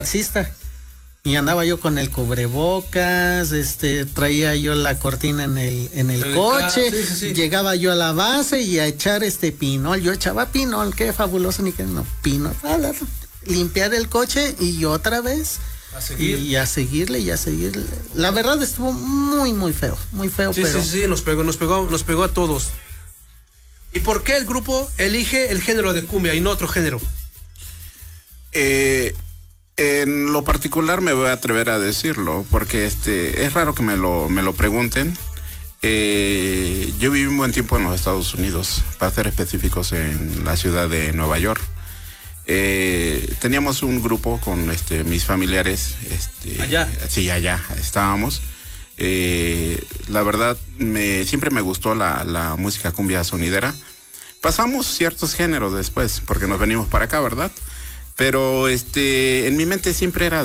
taxista. Y andaba yo con el cubrebocas, traía yo la cortina en el coche, sí. Llegaba yo a la base y a echar pinol, yo echaba pinol, qué fabuloso, ni que no, pinol, limpiar el coche y otra vez, y a seguirle. La verdad estuvo muy feo, sí, pero... Sí, nos pegó a todos. ¿Y por qué el grupo elige el género de cumbia y no otro género? En lo particular me voy a atrever a decirlo, porque es raro que me lo pregunten. Yo viví un buen tiempo en los Estados Unidos, para ser específicos en la ciudad de Nueva York. Teníamos un grupo con mis familiares. ¿Allá? Sí, allá estábamos. La verdad, siempre me gustó la música cumbia sonidera. Pasamos ciertos géneros después, porque nos venimos para acá, ¿verdad? Pero en mi mente siempre era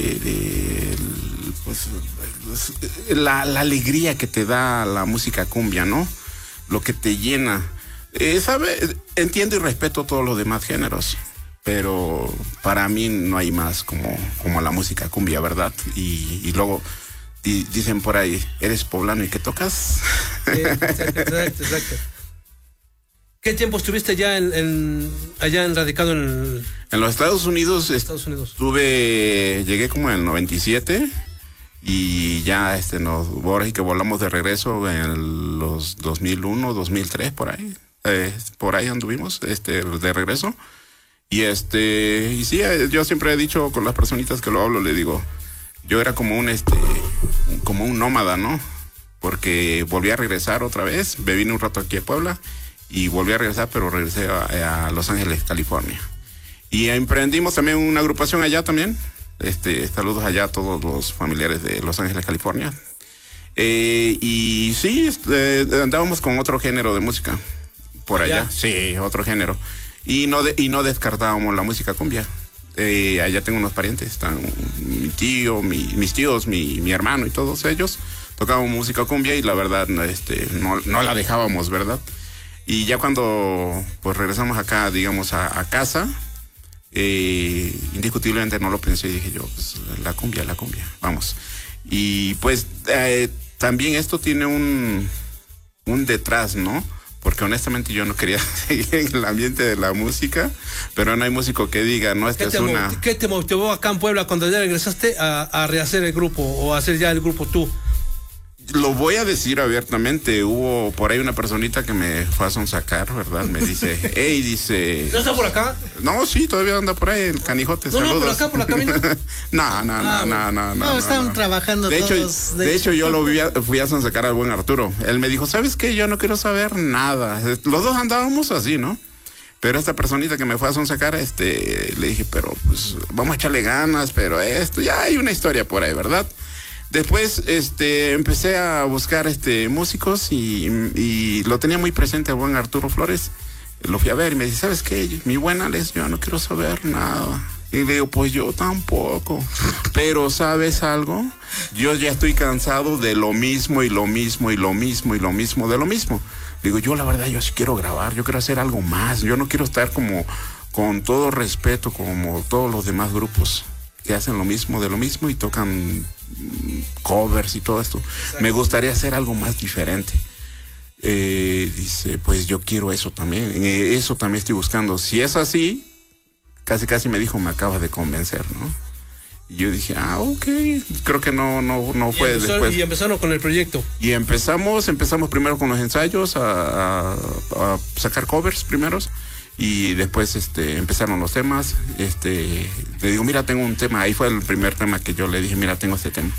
la alegría que te da la música cumbia, ¿no? Lo que te llena. Entiendo y respeto todos los demás géneros, pero para mí no hay más como la música cumbia, ¿verdad? Y luego dicen por ahí, ¿eres poblano y qué tocas? Sí, exacto. ¿Qué tiempo estuviste ya allá radicado en los Estados Unidos? Llegué como en el 97 y ya ahora sí que volamos de regreso en los 2001, 2003, por ahí. Por ahí anduvimos de regreso. Y sí, yo siempre he dicho con las personitas que lo hablo, le digo, yo era como un nómada, ¿no? Porque volví a regresar otra vez, me vine un rato aquí a Puebla y volví a regresar, pero regresé a Los Ángeles, California. Y emprendimos también una agrupación allá también. Saludos allá a todos los familiares de Los Ángeles, California. Y sí, andábamos con otro género de música por allá. Sí, otro género. Y no descartábamos la música cumbia. Allá tengo unos parientes, están mi tío, mis tíos, mi hermano y todos ellos tocaban música cumbia y la verdad no la dejábamos, ¿verdad? Y ya cuando pues regresamos acá, digamos, a casa, indiscutiblemente no lo pensé y dije yo, pues la cumbia, vamos. Y pues también esto tiene un detrás, ¿no? Porque honestamente yo no quería seguir en el ambiente de la música, pero no hay músico que diga, no, ¿Qué te motivó acá en Puebla cuando ya regresaste a rehacer el grupo o a hacer ya el grupo tú? Lo voy a decir abiertamente, hubo por ahí una personita que me fue a sonsacar, ¿verdad? Me dice, ¿No está por acá? No, sí, todavía anda por ahí, el canijote, saludos. No, por acá, por la cabina. No, están trabajando todos. De hecho, yo fui a sonsacar al buen Arturo. Él me dijo, ¿sabes qué? Yo no quiero saber nada. Los dos andábamos así, ¿no? Pero esta personita que me fue a sonsacar, le dije, pero pues vamos a echarle ganas, pero ya hay una historia por ahí, ¿verdad? Después empecé a buscar músicos y lo tenía muy presente el buen Arturo Flores. Lo fui a ver y me dice, ¿sabes qué? Mi buena Alex, yo no quiero saber nada. Y le digo, pues yo tampoco. Pero ¿sabes algo? Yo ya estoy cansado de lo mismo y lo mismo y lo mismo y lo mismo de lo mismo. Digo, yo la verdad, yo sí quiero grabar, yo quiero hacer algo más. Yo no quiero estar con todo respeto, como todos los demás grupos que hacen lo mismo de lo mismo y tocan covers y todo esto. Exacto. Me gustaría hacer algo más diferente. Dice, pues yo quiero eso también. Eso también estoy buscando. Si es así, casi me dijo, me acabas de convencer, ¿no? Y yo dije, ok, creo que no fue después. Y empezaron con el proyecto. Y empezamos primero con los ensayos a sacar covers primeros. Y después empezaron los temas. Le digo, mira, tengo un tema. Ahí fue el primer tema que yo le dije, mira, tengo este tema.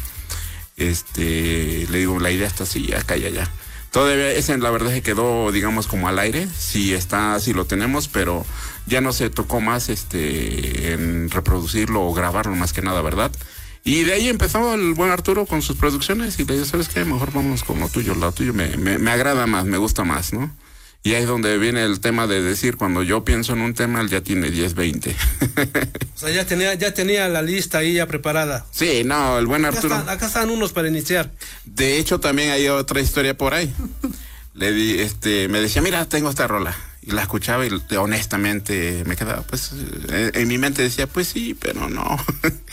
Le digo, la idea está así, acá y allá. Todavía ese la verdad se quedó, digamos, como al aire. Sí lo tenemos, pero ya no se tocó más en reproducirlo o grabarlo más que nada, ¿verdad? Y de ahí empezó el buen Arturo con sus producciones y le dije, ¿sabes qué? Mejor vamos con lo tuyo me agrada más, me gusta más, ¿no? Y ahí es donde viene el tema de decir, cuando yo pienso en un tema, él ya tiene 10, 20. O sea, ya tenía la lista ahí ya preparada. Sí, no, el buen Arturo. Acá están unos para iniciar. De hecho, también hay otra historia por ahí. Me decía, mira, tengo esta rola. Y la escuchaba y honestamente me quedaba, pues, en mi mente decía, pues sí, pero no.